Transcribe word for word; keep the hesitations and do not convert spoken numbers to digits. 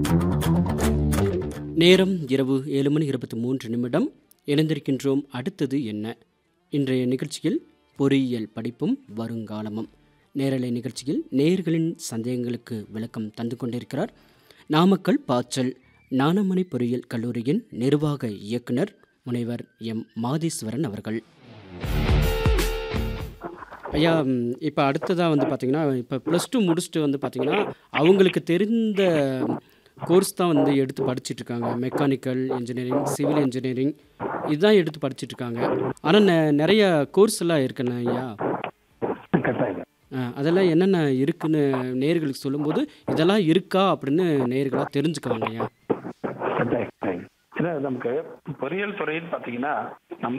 நேரம் இரவு ஏழு மணி இருபத்தி மூன்று நிமிடம். இணைந்திருக்கின்றோம். அடுத்தது என்ன? இன்றைய நிகழ்ச்சியில் பொறியியல் படிப்பும் வருங்காலமும் நேரலை நிகழ்ச்சியில் நேயர்களின் சந்தேகங்களுக்கு விளக்கம் தந்து கொண்டிருக்கிறார் நாமக்கல் பாச்சல் ஞானமணி பொறியியல் கல்லூரியின் நிர்வாக இயக்குனர் முனைவர் எம் மாதேஸ்வரன் அவர்கள். ஐயா, இப்போ அடுத்ததாக வந்து பார்த்தீங்கன்னா, இப்போ ப்ளஸ் டூ முடிச்சுட்டு வந்து பார்த்தீங்கன்னா அவங்களுக்கு தெரிந்த கோர்ஸ் தான் வந்து எடுத்து படிச்சுட்டு இருக்காங்க. மெக்கானிக்கல் இன்ஜினியரிங், சிவில் இன்ஜினியரிங் இதுதான் எடுத்து படிச்சுட்டு இருக்காங்க. ஆனால் நெ நிறைய கோர்ஸ் எல்லாம் இருக்குண்ணா ஐயா. கட்டாயம். ஆ, அதெல்லாம் என்னென்ன இருக்குன்னு நேயர்களுக்கு சொல்லும்போது இதெல்லாம் இருக்கா அப்படின்னு நேயர்களாக தெரிஞ்சுக்குவாங்க ஐயா. கட்டாயம், கட்டாயம். ஏன்னா நமக்கு பொறியியல் துறைன்னு பார்த்தீங்கன்னா